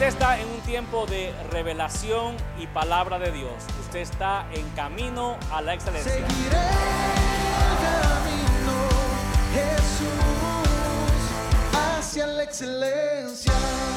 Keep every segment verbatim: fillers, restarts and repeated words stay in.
Usted está en un tiempo de revelación y palabra de Dios. Usted está en camino a la excelencia. Seguiré el camino, Jesús, hacia la excelencia.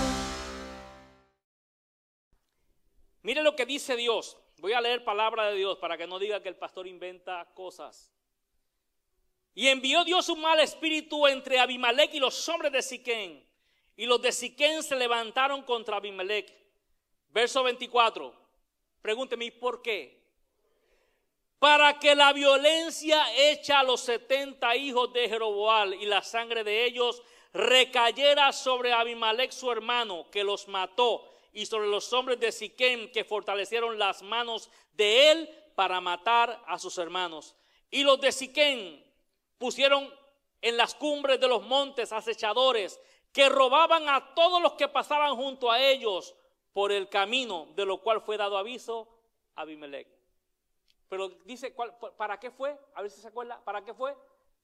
Mire lo que dice Dios. Voy a leer palabra de Dios para que no diga que el pastor inventa cosas. Y envió Dios un mal espíritu entre Abimelech y los hombres de Siquén. Y los de Siquén se levantaron contra Abimelech. Verso veinticuatro. Pregúnteme, ¿por qué? Para que la violencia hecha a los setenta hijos de Jeroboam y la sangre de ellos recayera sobre Abimelech su hermano, que los mató, y sobre los hombres de Siquén, que fortalecieron las manos de él para matar a sus hermanos. Y los de Siquén pusieron en las cumbres de los montes acechadores, que robaban a todos los que pasaban junto a ellos por el camino, de lo cual fue dado aviso a Abimelech. Pero dice, ¿para qué fue? A ver si se acuerda, ¿para qué fue?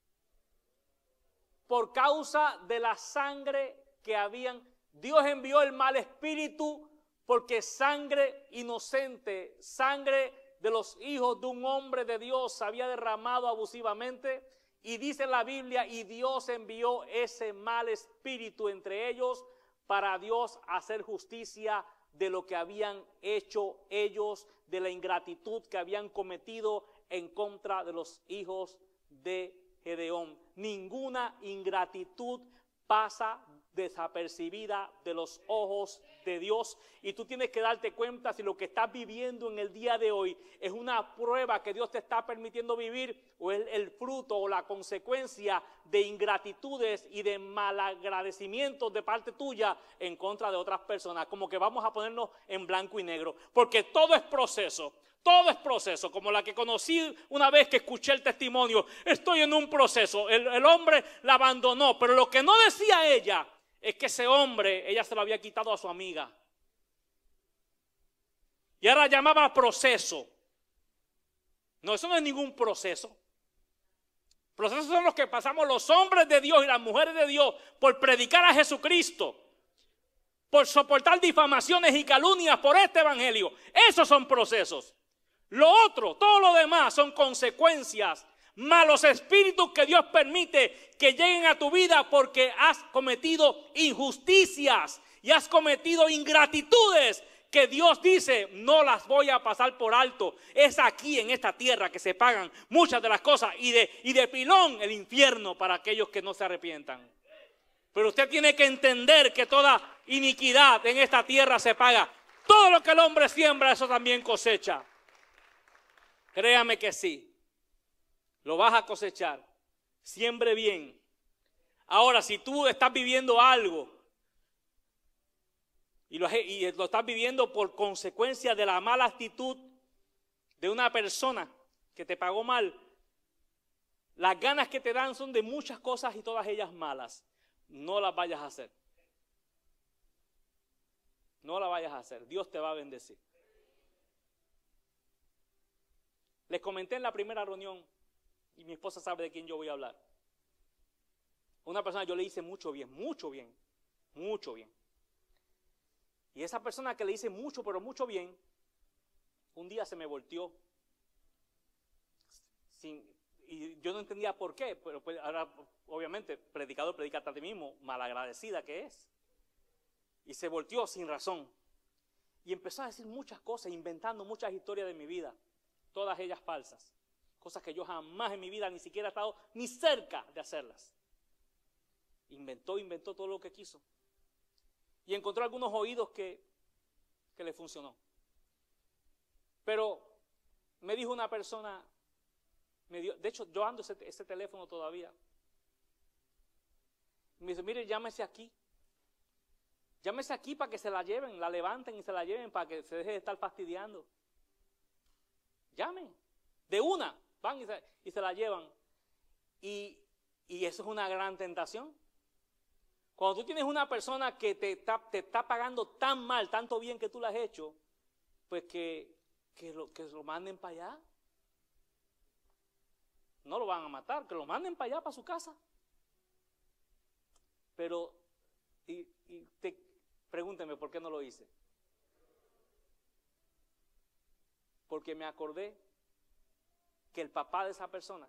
Por causa de la sangre que habían. Dios envió el mal espíritu porque sangre inocente, sangre de los hijos de un hombre de Dios se había derramado abusivamente. Y dice la Biblia, y Dios envió ese mal espíritu entre ellos para Dios hacer justicia de lo que habían hecho ellos, de la ingratitud que habían cometido en contra de los hijos de Gedeón. Ninguna ingratitud pasa desapercibida de los ojos de Dios, y tú tienes que darte cuenta si lo que estás viviendo en el día de hoy es una prueba que Dios te está permitiendo vivir, o es el fruto o la consecuencia de ingratitudes y de malagradecimientos de parte tuya en contra de otras personas. Como que vamos a ponernos en blanco y negro, porque todo es proceso. Todo es proceso, como la que conocí una vez que escuché el testimonio. Estoy en un proceso, el, el hombre la abandonó, pero lo que no decía ella es que ese hombre, ella se lo había quitado a su amiga. Y ahora llamaba proceso. No, eso no es ningún proceso. Procesos son los que pasamos los hombres de Dios y las mujeres de Dios por predicar a Jesucristo, por soportar difamaciones y calumnias por este evangelio. Esos son procesos. Lo otro, todo lo demás son consecuencias, malos espíritus que Dios permite que lleguen a tu vida porque has cometido injusticias y has cometido ingratitudes que Dios dice, no las voy a pasar por alto. Es aquí en esta tierra que se pagan muchas de las cosas, y de, y de pilón el infierno para aquellos que no se arrepientan. Pero usted tiene que entender que toda iniquidad en esta tierra se paga. Todo lo que el hombre siembra, eso también cosecha. Créame que sí, lo vas a cosechar. Siembre bien. Ahora, si tú estás viviendo algo y lo, y lo estás viviendo por consecuencia de la mala actitud de una persona que te pagó mal, las ganas que te dan son de muchas cosas y todas ellas malas. No las vayas a hacer. No las vayas a hacer. Dios te va a bendecir. Les comenté en la primera reunión, y mi esposa sabe de quién yo voy a hablar. Una persona yo le hice mucho bien, mucho bien, mucho bien. Y esa persona que le hice mucho, pero mucho bien, un día se me volteó. Sin, y yo no entendía por qué, pero pues ahora obviamente predicador predica a ti mismo, malagradecida que es. Y se volteó sin razón. Y empezó a decir muchas cosas, inventando muchas historias de mi vida. Todas ellas falsas, cosas que yo jamás en mi vida ni siquiera he estado ni cerca de hacerlas. Inventó, inventó todo lo que quiso. Y encontró algunos oídos que, que le funcionó. Pero me dijo una persona, me dio, de hecho yo ando ese, ese teléfono todavía. Me dice, mire, llámese aquí. Llámese aquí para que se la lleven, la levanten y se la lleven para que se deje de estar fastidiando. Llamen, de una, van y se, y se la llevan. Y, y eso es una gran tentación. Cuando tú tienes una persona que te está, te está pagando tan mal, tanto bien que tú le has hecho, pues que, que, lo, que lo manden para allá. No lo van a matar, que lo manden para allá, para su casa. Pero, y, y te, pregúnteme, pregúnteme por qué no lo hice. Porque me acordé que el papá de esa persona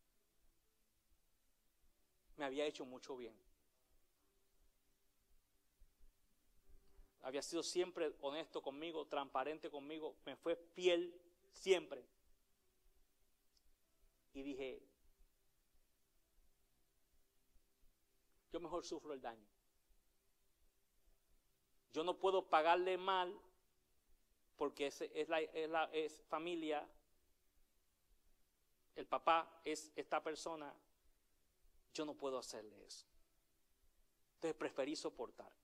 me había hecho mucho bien. Había sido siempre honesto conmigo, transparente conmigo, me fue fiel siempre. Y dije, yo mejor sufro el daño. Yo no puedo pagarle mal porque es, es, la, es, la, es familia, el papá es esta persona, yo no puedo hacerle eso. Entonces preferí soportar.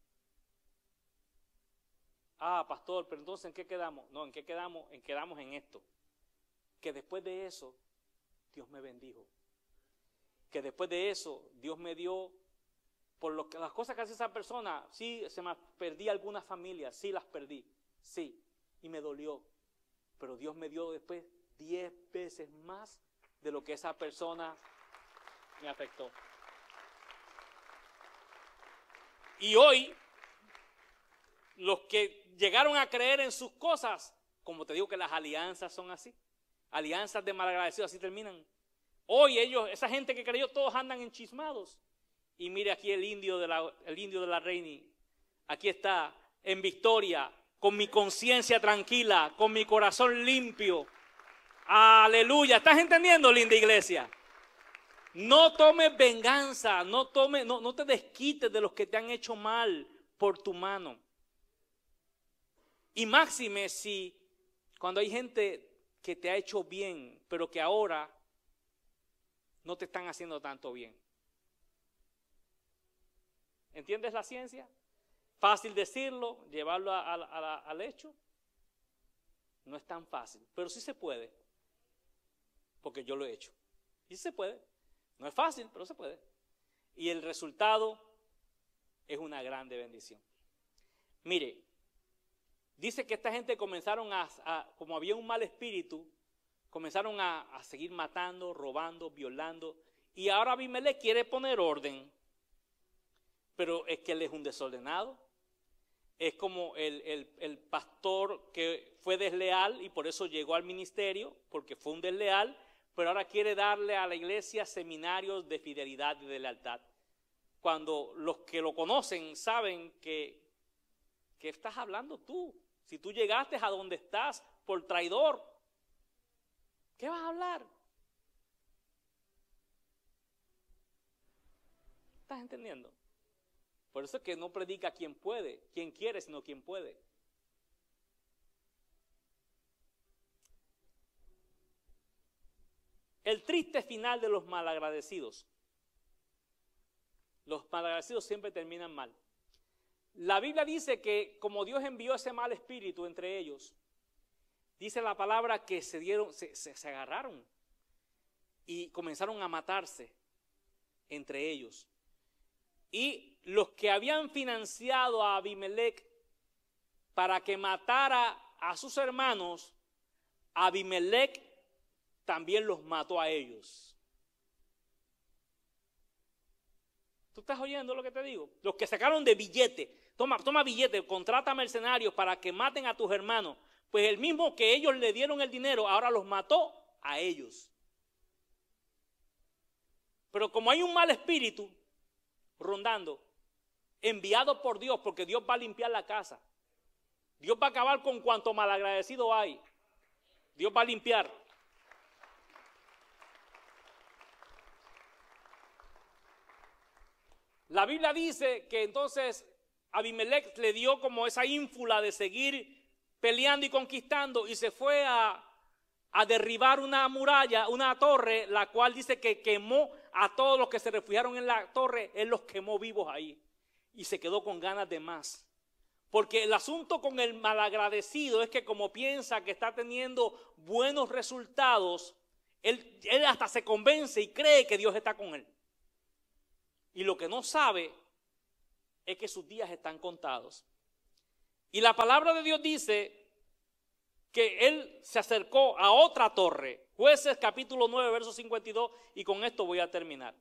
Ah, pastor, pero entonces ¿en qué quedamos? No, ¿en qué quedamos? En quedamos en esto. Que después de eso, Dios me bendijo. Que después de eso, Dios me dio, por lo que, las cosas que hace esa persona, sí, se me perdí algunas familias, sí las perdí, sí, y me dolió. Pero Dios me dio después diez veces más de lo que esa persona me afectó. Y hoy, los que llegaron a creer en sus cosas, como te digo que las alianzas son así, alianzas de malagradecidos así terminan. Hoy ellos, esa gente que creyó, todos andan enchismados. Y mire aquí el indio de la, el indio de la Reini, aquí está en victoria, con mi conciencia tranquila, con mi corazón limpio. Aleluya, ¿estás entendiendo, linda iglesia? No tomes venganza, no, tome, no, no te desquites de los que te han hecho mal por tu mano. Y máxime si cuando hay gente que te ha hecho bien, pero que ahora no te están haciendo tanto bien. ¿Entiendes la ciencia? Fácil decirlo, llevarlo a, a, a, al hecho. No es tan fácil, pero sí se puede. Porque yo lo he hecho. Y sí se puede. No es fácil, pero se puede. Y el resultado es una grande bendición. Mire, dice que esta gente comenzaron a, a como había un mal espíritu, comenzaron a, a seguir matando, robando, violando. Y ahora Abimelech quiere poner orden. Pero es que él es un desordenado. Es como el, el, el pastor que fue desleal y por eso llegó al ministerio, porque fue un desleal, pero ahora quiere darle a la iglesia seminarios de fidelidad y de lealtad. Cuando los que lo conocen saben que, que estás hablando tú. Si tú llegaste a donde estás por traidor, ¿qué vas a hablar? ¿Estás entendiendo? Por eso es que no predica quien puede, quien quiere, sino quien puede. El triste final de los malagradecidos. Los malagradecidos siempre terminan mal. La Biblia dice que como Dios envió ese mal espíritu entre ellos, dice la palabra que se dieron, se, se, se agarraron y comenzaron a matarse entre ellos. Y los que habían financiado a Abimelech para que matara a sus hermanos, Abimelech también los mató a ellos. ¿Tú estás oyendo lo que te digo? Los que sacaron de billete, toma, toma billete, contrata mercenarios para que maten a tus hermanos. Pues el mismo que ellos le dieron el dinero, ahora los mató a ellos. Pero como hay un mal espíritu rondando, enviado por Dios, porque Dios va a limpiar la casa. Dios va a acabar con cuanto malagradecido hay. Dios va a limpiar. La Biblia dice que entonces Abimelech le dio como esa ínfula de seguir peleando y conquistando y se fue a, a derribar una muralla, una torre, la cual dice que quemó a todos los que se refugiaron en la torre, él los quemó vivos ahí y se quedó con ganas de más. Porque el asunto con el malagradecido es que como piensa que está teniendo buenos resultados, él, él hasta se convence y cree que Dios está con él. Y lo que no sabe es que sus días están contados. Y la palabra de Dios dice que él se acercó a otra torre. Jueces capítulo nueve, verso cincuenta y dos, y con esto voy a terminar.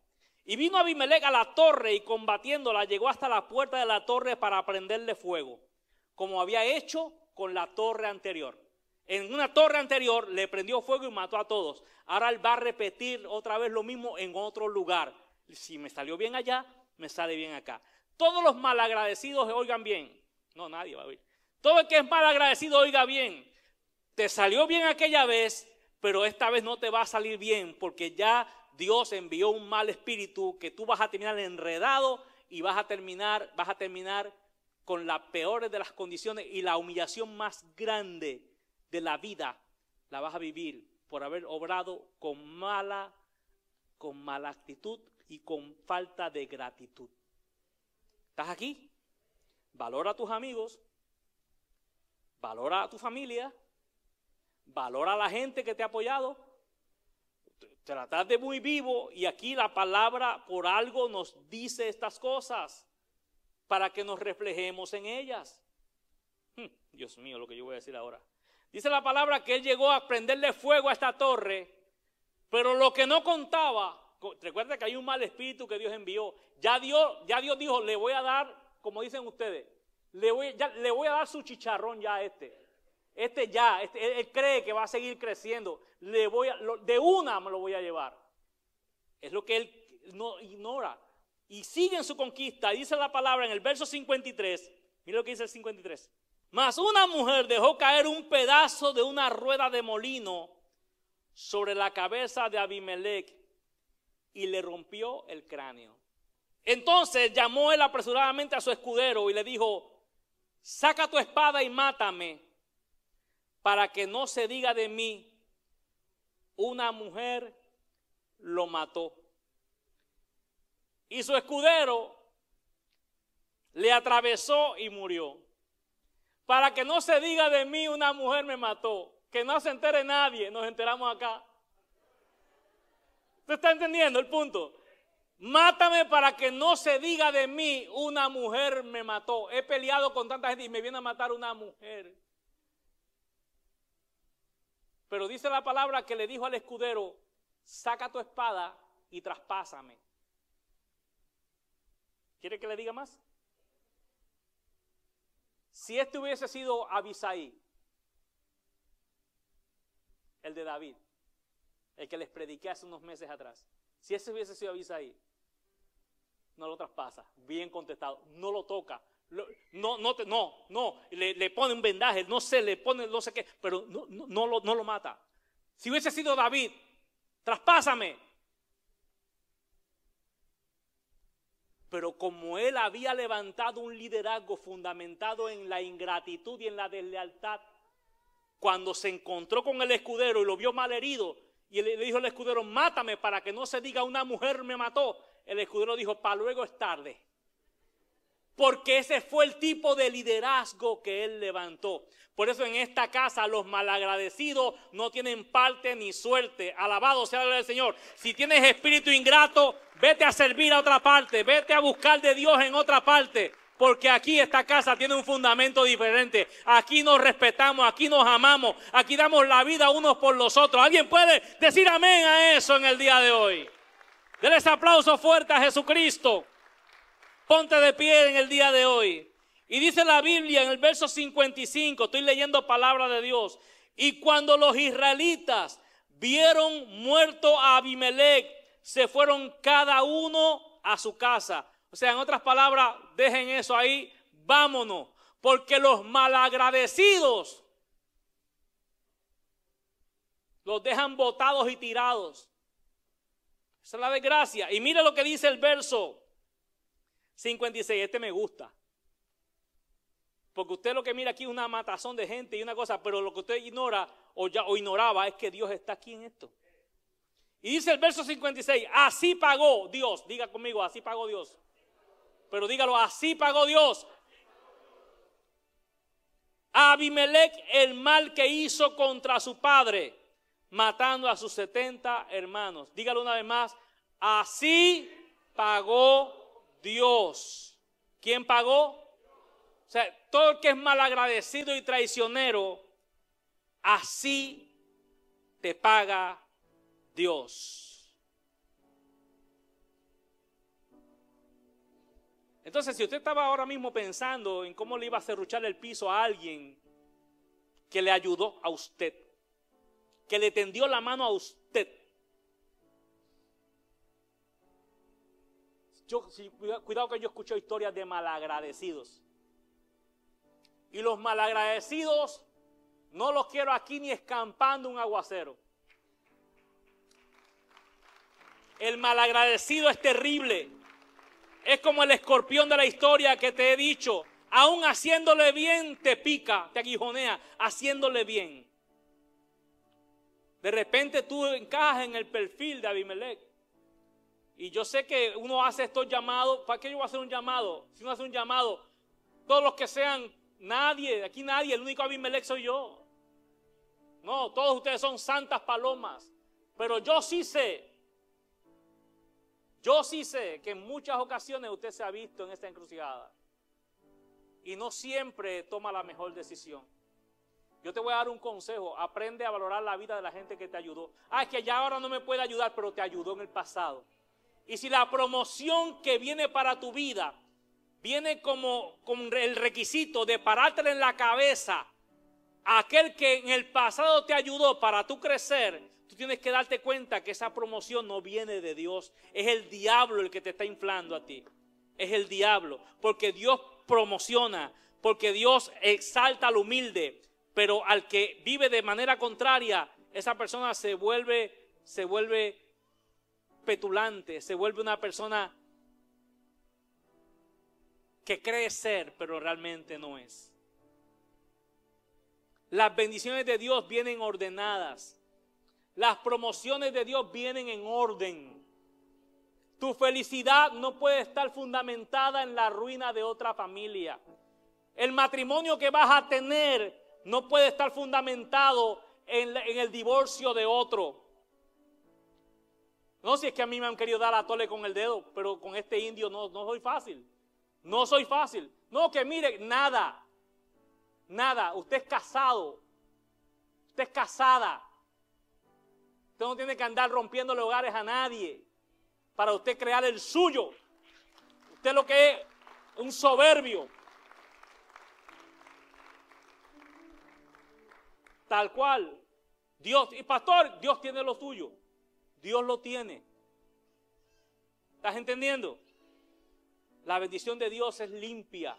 Y vino Abimelech a la torre y combatiéndola llegó hasta la puerta de la torre para prenderle fuego, como había hecho con la torre anterior. En una torre anterior le prendió fuego y mató a todos. Ahora él va a repetir otra vez lo mismo en otro lugar. Si me salió bien allá, me sale bien acá. Todos los malagradecidos oigan bien. No, nadie va a oír. Todo el que es malagradecido oiga bien. Te salió bien aquella vez, pero esta vez no te va a salir bien, porque ya Dios envió un mal espíritu que tú vas a terminar enredado y vas a terminar, vas a terminar con las peores de las condiciones y la humillación más grande de la vida la vas a vivir por haber obrado con mala, con mala actitud y con falta de gratitud. ¿Estás aquí? Valora a tus amigos, valora a tu familia, valora a la gente que te ha apoyado. Tratar de muy vivo, y aquí la palabra por algo nos dice estas cosas para que nos reflejemos en ellas. Hmm, Dios mío, lo que yo voy a decir ahora. Dice la palabra que él llegó a prenderle fuego a esta torre, pero lo que no contaba, recuerda que hay un mal espíritu que Dios envió. Ya Dios, ya Dios dijo, le voy a dar, como dicen ustedes, le voy, ya, le voy a dar su chicharrón ya a este. Este ya, este, él, él cree que va a seguir creciendo. Le voy a, lo, de una me lo voy a llevar. Es lo que él no ignora. Y sigue en su conquista. Dice la palabra en el verso cincuenta y tres. Mira lo que dice el cincuenta y tres. Mas una mujer dejó caer un pedazo de una rueda de molino sobre la cabeza de Abimelech y le rompió el cráneo. Entonces llamó él apresuradamente a su escudero y le dijo: saca tu espada y mátame, para que no se diga de mí, una mujer lo mató. Y su escudero le atravesó y murió. Para que no se diga de mí, una mujer me mató. Que no se entere nadie, nos enteramos acá. ¿Usted está entendiendo el punto? Mátame para que no se diga de mí, una mujer me mató. He peleado con tanta gente y me viene a matar una mujer. Pero dice la palabra que le dijo al escudero: saca tu espada y traspásame. ¿Quiere que le diga más? Si este hubiese sido Abisai, el de David, el que les prediqué hace unos meses atrás, si ese hubiese sido Abisai, no lo traspasa. Bien contestado, no lo toca. Lo, no, no, te, no, no, le, le pone un vendaje, no sé, le pone no sé qué, pero no, no, no, lo, no lo mata. Si hubiese sido David, traspásame. Pero como él había levantado un liderazgo fundamentado en la ingratitud y en la deslealtad, cuando se encontró con el escudero y lo vio mal herido, y le dijo al escudero: mátame para que no se diga una mujer me mató, el escudero dijo: para luego es tarde. Porque ese fue el tipo de liderazgo que él levantó. Por eso en esta casa los malagradecidos no tienen parte ni suerte. Alabado sea el Señor. Si tienes espíritu ingrato, vete a servir a otra parte. Vete a buscar de Dios en otra parte. Porque aquí esta casa tiene un fundamento diferente. Aquí nos respetamos, aquí nos amamos. Aquí damos la vida unos por los otros. ¿Alguien puede decir amén a eso en el día de hoy? Denle ese aplauso fuerte a Jesucristo. Ponte de pie en el día de hoy. Y dice la Biblia en el verso cincuenta y cinco, estoy leyendo palabra de Dios. Y cuando los israelitas vieron muerto a Abimelech, se fueron cada uno a su casa. O sea, en otras palabras, dejen eso ahí, vámonos. Porque los malagradecidos los dejan botados y tirados. Esa es la desgracia. Y mira lo que dice el verso cincuenta y seis, este me gusta. Porque usted lo que mira aquí es una matazón de gente y una cosa, pero lo que usted ignora o, ya, o ignoraba es que Dios está aquí en esto. Y dice el verso cincuenta y seis, así pagó Dios. Diga conmigo, así pagó Dios. Pero dígalo, así pagó Dios a Abimelech el mal que hizo contra su padre, matando a sus setenta hermanos. Dígalo una vez más, así pagó Dios. ¿Quién pagó? O sea, todo el que es malagradecido y traicionero, así te paga Dios. Entonces, si usted estaba ahora mismo pensando en cómo le iba a serruchar el piso a alguien que le ayudó a usted, que le tendió la mano a usted, yo, si, cuidado que yo escucho historias de malagradecidos. Y los malagradecidos no los quiero aquí ni escampando un aguacero. El malagradecido es terrible. Es como el escorpión de la historia que te he dicho. Aún haciéndole bien te pica, te aguijonea, haciéndole bien. De repente tú encajas en el perfil de Abimelech. Y yo sé que uno hace estos llamados. ¿Para qué yo voy a hacer un llamado? Si uno hace un llamado, todos los que sean, nadie, aquí nadie, el único Abimelech soy yo. No, todos ustedes son santas palomas. Pero yo sí sé, yo sí sé que en muchas ocasiones usted se ha visto en esta encrucijada. Y no siempre toma la mejor decisión. Yo te voy a dar un consejo. Aprende a valorar la vida de la gente que te ayudó. Ah, es que ya ahora no me puede ayudar, pero te ayudó en el pasado. Y si la promoción que viene para tu vida viene como, como el requisito de parártela en la cabeza a aquel que en el pasado te ayudó para tú crecer, tú tienes que darte cuenta que esa promoción no viene de Dios. Es el diablo el que te está inflando a ti. Es el diablo. Porque Dios promociona, porque Dios exalta al humilde, pero al que vive de manera contraria, esa persona se vuelve, se vuelve petulante, se vuelve una persona que cree ser, pero realmente no es. Las bendiciones de Dios vienen ordenadas. Las promociones de Dios vienen en orden. Tu felicidad no puede estar fundamentada en la ruina de otra familia. El matrimonio que vas a tener no puede estar fundamentado en, en el divorcio de otro. No, si es que a mí me han querido dar a tole con el dedo, pero con este indio no, no soy fácil. No soy fácil. No, que mire, nada. Nada. Usted es casado. Usted es casada. Usted no tiene que andar rompiéndole hogares a nadie para usted crear el suyo. Usted lo que es un soberbio. Tal cual. Dios, y pastor, Dios tiene lo suyo. Dios lo tiene. ¿Estás entendiendo? La bendición de Dios es limpia.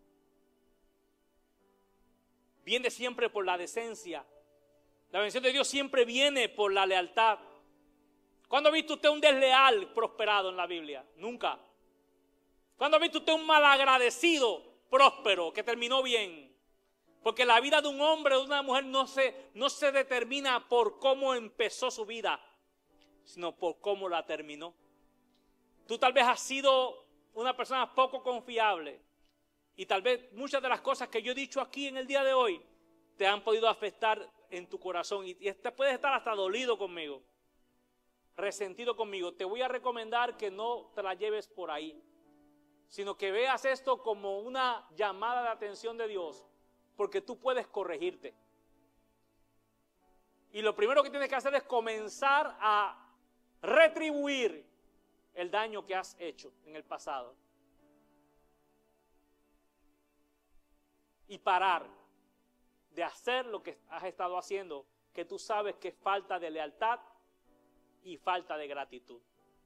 Viene siempre por la decencia. La bendición de Dios siempre viene por la lealtad. ¿Cuándo ha visto usted un desleal prosperado en la Biblia? Nunca. ¿Cuándo ha visto usted un malagradecido próspero que terminó bien? Porque la vida de un hombre o de una mujer no se, no se determina por cómo empezó su vida, sino por cómo la terminó. Tú tal vez has sido una persona poco confiable y tal vez muchas de las cosas que yo he dicho aquí en el día de hoy te han podido afectar en tu corazón y, y este, puedes estar hasta dolido conmigo, resentido conmigo. Te voy a recomendar que no te la lleves por ahí, sino que veas esto como una llamada de atención de Dios, porque tú puedes corregirte. Y lo primero que tienes que hacer es comenzar a retribuir el daño que has hecho en el pasado. Y parar de hacer lo que has estado haciendo, que tú sabes que es falta de lealtad y falta de gratitud.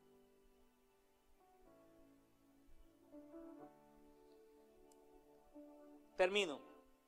Termino.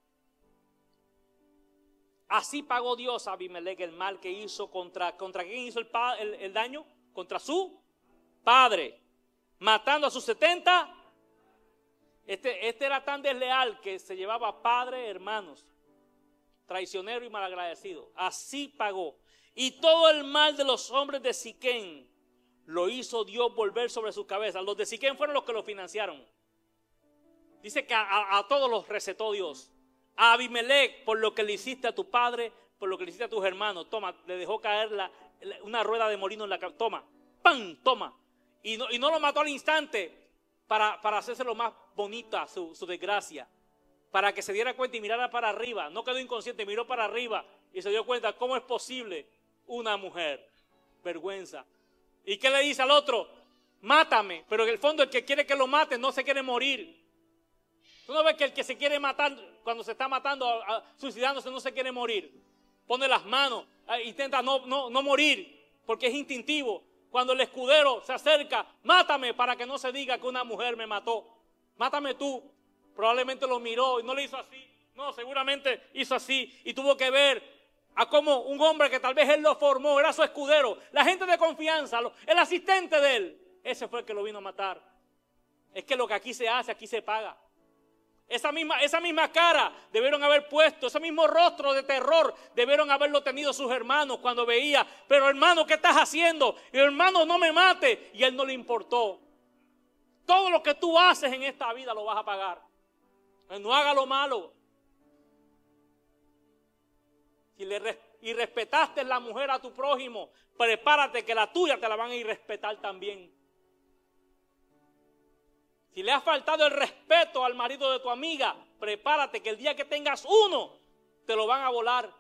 Así pagó Dios a Abimelech el mal que hizo contra, ¿contra quién hizo el, el, el daño? Contra su padre, matando a sus setenta. Este, este era tan desleal que se llevaba padre, hermanos, traicionero y malagradecido. Así pagó. Y todo el mal de los hombres de Siquén lo hizo Dios volver sobre sus cabezas. Los de Siquén fueron los que lo financiaron. Dice que a, a, a todos los recetó Dios. A Abimelech, por lo que le hiciste a tu padre, por lo que le hiciste a tus hermanos, toma, le dejó caer la, la, una rueda de molino en la cabeza, toma, ¡pam! Toma. Y no, y no lo mató al instante para, para hacérselo más bonita su, su desgracia, para que se diera cuenta y mirara para arriba. No quedó inconsciente, miró para arriba y se dio cuenta cómo es posible una mujer. Vergüenza. ¿Y qué le dice al otro? mátame. Pero en el fondo el que quiere que lo maten no se quiere morir. Tú no ves que el que se quiere matar, cuando se está matando, a, a, suicidándose, no se quiere morir. Pone las manos, a, intenta no, no, no morir, porque es instintivo. Cuando el escudero se acerca, mátame para que no se diga que una mujer me mató. Mátame tú. Probablemente lo miró y no le hizo así. No, seguramente hizo así y tuvo que ver a cómo un hombre que tal vez él lo formó, era su escudero, la gente de confianza, el asistente de él, ese fue el que lo vino a matar. Es que lo que aquí se hace, aquí se paga. Esa misma, esa misma cara debieron haber puesto, ese mismo rostro de terror debieron haberlo tenido sus hermanos cuando veía, pero hermano, ¿qué estás haciendo? Y hermano, no me mate. Y él no le importó. Todo lo que tú haces en esta vida lo vas a pagar. No haga lo malo. Si le y respetaste la mujer a tu prójimo, prepárate que la tuya te la van a ir a respetar también. Si le ha faltado el respeto al marido de tu amiga, prepárate que el día que tengas uno, te lo van a volar.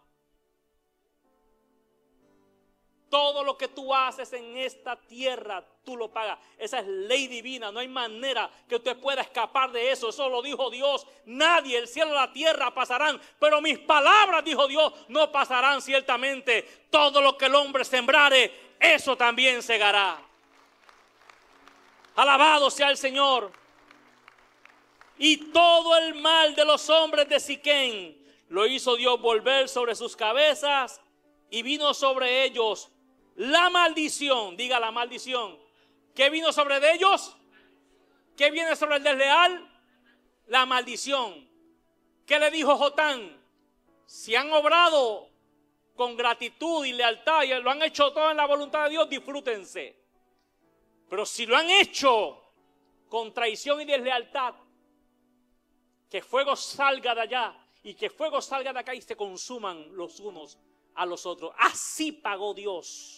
Todo lo que tú haces en esta tierra, tú lo pagas. Esa es ley divina. No hay manera que usted pueda escapar de eso. Eso lo dijo Dios. Nadie, el cielo y la tierra pasarán. Pero mis palabras, dijo Dios, no pasarán ciertamente. Todo lo que el hombre sembrare, eso también segará. Alabado sea el Señor. Y todo el mal de los hombres de Siquén lo hizo Dios volver sobre sus cabezas y vino sobre ellos la maldición. Diga la maldición. ¿Qué vino sobre de ellos? ¿Qué viene sobre el desleal? La maldición. ¿Qué le dijo Jotán? Si han obrado con gratitud y lealtad y lo han hecho todo en la voluntad de Dios, disfrútense. Pero si lo han hecho con traición y deslealtad, que fuego salga de allá y que fuego salga de acá y se consuman los unos a los otros. Así pagó Dios.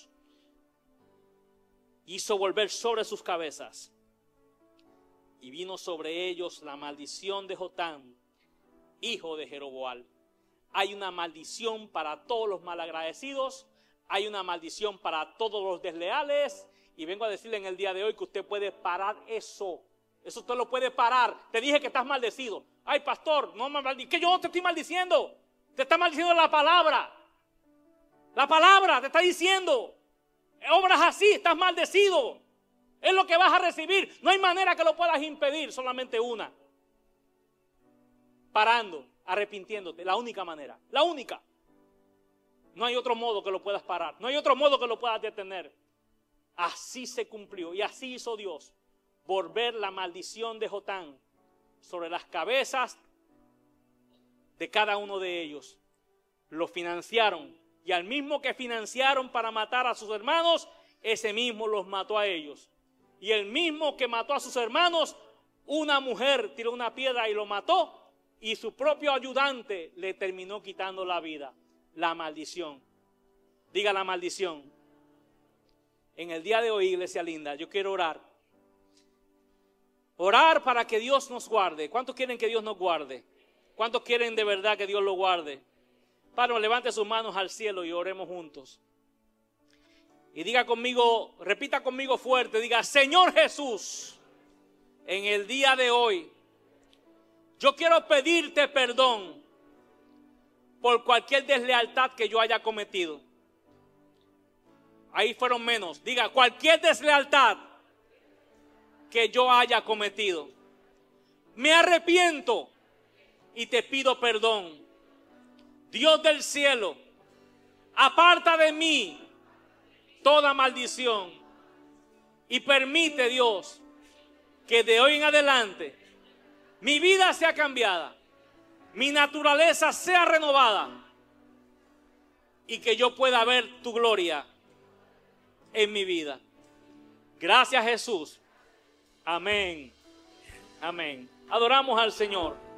Hizo volver sobre sus cabezas. Y vino sobre ellos la maldición de Jotán, hijo de Jeroboam. Hay una maldición para todos los malagradecidos. Hay una maldición para todos los desleales. Y vengo a decirle en el día de hoy que usted puede parar eso. Eso usted lo puede parar. Te dije que estás maldecido. Ay, pastor, no me maldices. Que yo no te estoy maldiciendo. Te está maldiciendo la palabra. La palabra te está diciendo. Obras así, estás maldecido. Es lo que vas a recibir. No hay manera que lo puedas impedir. Solamente una. Parando, arrepintiéndote. La única manera. La única. No hay otro modo que lo puedas parar. No hay otro modo que lo puedas detener. Así se cumplió y así hizo Dios. Volver la maldición de Jotán sobre las cabezas de cada uno de ellos. Lo financiaron y al mismo que financiaron para matar a sus hermanos, ese mismo los mató a ellos. Y el mismo que mató a sus hermanos, una mujer tiró una piedra y lo mató y su propio ayudante le terminó quitando la vida. La maldición. Diga la maldición. En el día de hoy, iglesia linda, yo quiero orar. Orar para que Dios nos guarde. ¿Cuántos quieren que Dios nos guarde? ¿Cuántos quieren de verdad que Dios lo guarde? Padre, levante sus manos al cielo y oremos juntos. Y diga conmigo, repita conmigo fuerte, diga, Señor Jesús, en el día de hoy, yo quiero pedirte perdón por cualquier deslealtad que yo haya cometido. Ahí fueron menos. Diga, cualquier deslealtad que yo haya cometido. Me arrepiento y te pido perdón. Dios del cielo, aparta de mí toda maldición y permite, Dios, que de hoy en adelante mi vida sea cambiada, mi naturaleza sea renovada y que yo pueda ver tu gloria en mi vida. Gracias, Jesús. Amén. Amén. Adoramos al Señor.